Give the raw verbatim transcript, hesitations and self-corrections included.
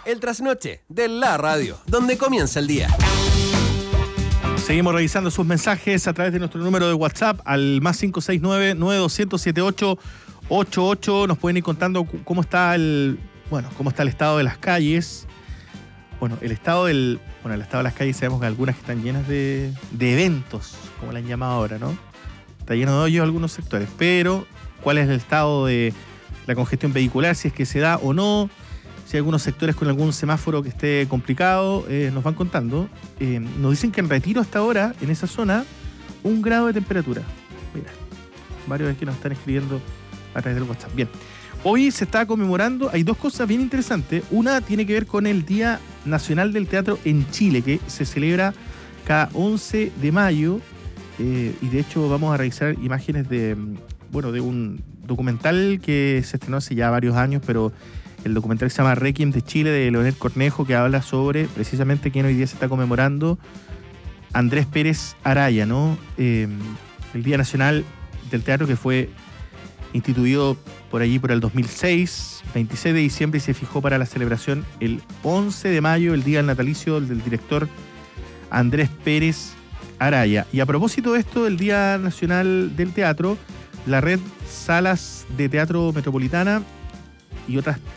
El trasnoche de la radio, donde comienza el día. Seguimos revisando sus mensajes a través de nuestro número de WhatsApp al más cinco seis nueve, nueve dos cero siete ocho ocho ocho. Nos pueden ir contando cómo está el, bueno, cómo está el estado de las calles. Bueno, el estado del, bueno, el estado de las calles sabemos que algunas que están llenas de, de eventos, como le han llamado ahora, ¿no? Está lleno de hoyos algunos sectores, pero ¿cuál es el estado de la congestión vehicular? Si es que se da o no. Si hay algunos sectores con algún semáforo que esté complicado, eh, nos van contando. Eh, nos dicen que en Retiro hasta ahora, en esa zona, un grado de temperatura. Mira, varios que nos están escribiendo a través del WhatsApp. Bien, hoy se está conmemorando, hay dos cosas bien interesantes. Una tiene que ver con el Día Nacional del Teatro en Chile, que se celebra cada once de mayo. Eh, y de hecho vamos a revisar imágenes de, bueno, de un documental que se estrenó hace ya varios años, pero el documental se llama Requiem de Chile, de Leonel Cornejo, que habla sobre precisamente quién hoy día se está conmemorando, Andrés Pérez Araya, ¿no? Eh, el Día Nacional del Teatro, que fue instituido por allí por el dos mil seis, veintiséis de diciembre, y se fijó para la celebración el once de mayo, el día del natalicio del director Andrés Pérez Araya. Y a propósito de esto, el Día Nacional del Teatro, la red Salas de Teatro Metropolitana y otras